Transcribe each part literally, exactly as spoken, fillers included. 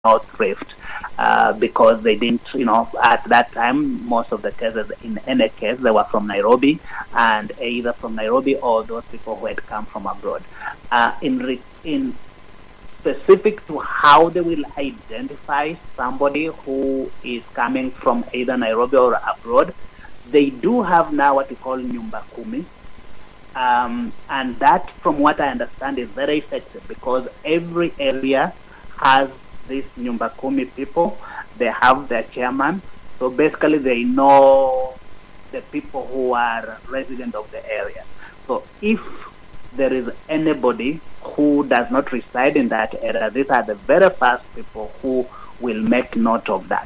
North Rift uh, because they didn't, you know, at that time, most of the cases, in any case, they were from Nairobi, and either from Nairobi or those people who had come from abroad. Uh, in, re- in specific to how they will identify somebody who is coming from either Nairobi or abroad, they do have now what we call Nyumba Kumi. Um, and that, from what I understand, is very effective because every area has these Nyumba Kumi people. They have their chairman. So basically they know the people who are residents of the area. So if there is anybody who does not reside in that area, these are the very first people who will make note of that.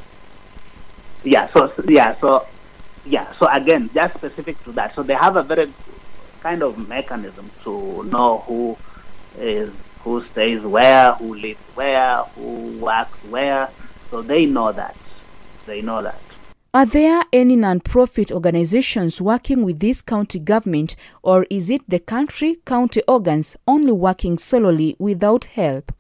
Yeah, so yeah, so yeah, so again, just specific to that. So they have a very kind of mechanism to know who is who stays where, who lives where, who works where. So they know that. They know that. Are there any non-profit organizations working with this county government, or is it the country county organs only working solely without help?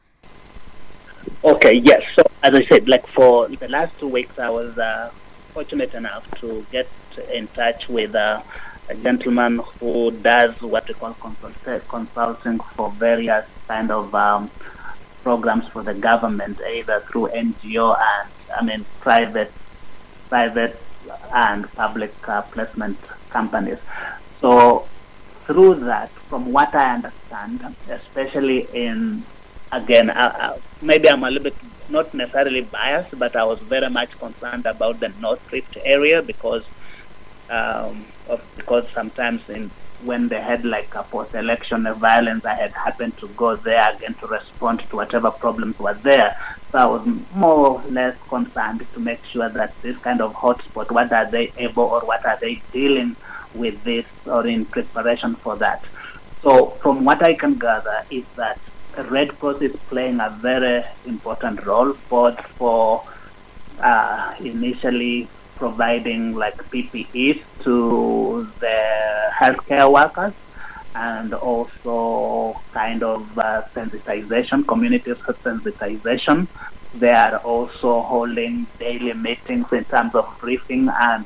Okay, yes. So as I said, like for the last two weeks, I was uh, fortunate enough to get in touch with uh, a gentleman who does what we call consult- consulting for various kind of um, programs for the government, either through N G O and, I mean, private, private and public uh, placement companies. So through that, from what I understand, especially in, again, uh, uh, maybe I'm a little bit not necessarily biased, but I was very much concerned about the North Rift area because um, of, because sometimes in when they had like a post-election violence, I had happened to go there again to respond to whatever problems were there. So I was more or less concerned to make sure that this kind of hotspot, what are they able or what are they dealing with this or in preparation for that. So from what I can gather is that Red Cross is playing a very important role, both for uh, initially providing like P P Es to the healthcare workers and also kind of uh, sensitization, community sensitization. They are also holding daily meetings in terms of briefing, and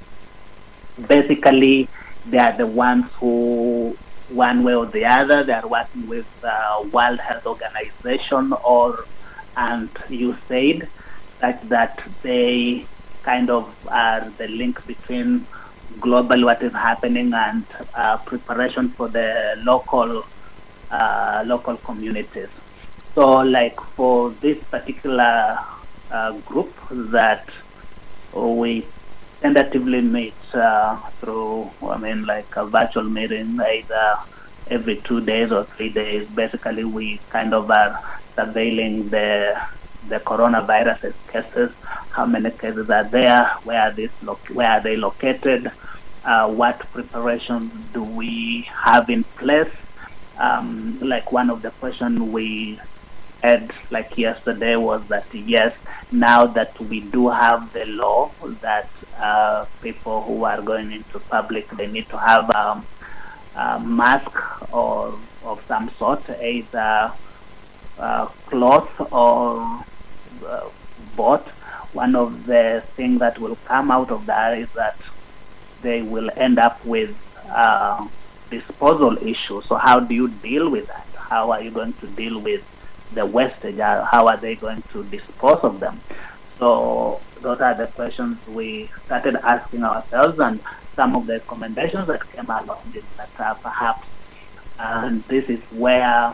basically they are the ones who, one way or the other, they are working with uh, World Health Organization or and U S A I D, such that they kind of are the link between global what is happening and uh, preparation for the local uh, local communities. So like for this particular uh, group that we tentatively meet uh, through, I mean, like a virtual meeting either every two days or three days. Basically, we kind of are surveilling the the coronavirus cases. How many cases are there? Where are these? Lo- where are they located? Uh, what preparations do we have in place? Um, like one of the questions we had like yesterday was that yes, now that we do have the law that uh, people who are going into public, they need to have um, a mask or of some sort, either uh, cloth or uh, both. One of the things that will come out of that is that they will end up with uh, disposal issues. So how do you deal with that? How are you going to deal with the wastage? How are they going to dispose of them? So those are the questions we started asking ourselves, and some of the recommendations that came along is that uh, perhaps, and this is where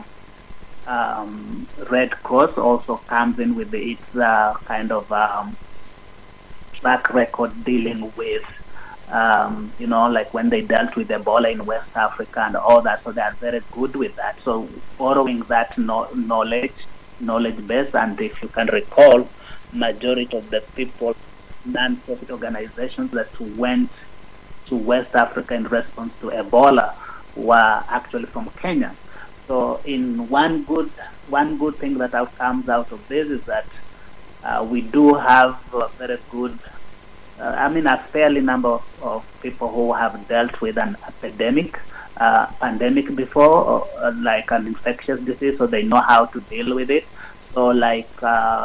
um, Red Cross also comes in with its uh, kind of um, track record dealing with, um, you know, like when they dealt with Ebola in West Africa and all that. So they are very good with that. So borrowing that no- knowledge, knowledge base, and if you can recall, majority of the people, non-profit organizations that went to West Africa in response to Ebola were actually from Kenya. So in one good one good thing that out, comes out of this is that uh, we do have a very good, uh, I mean, a fairly number of, of people who have dealt with an epidemic, uh, pandemic before, or, uh, like an infectious disease, so they know how to deal with it. So like uh,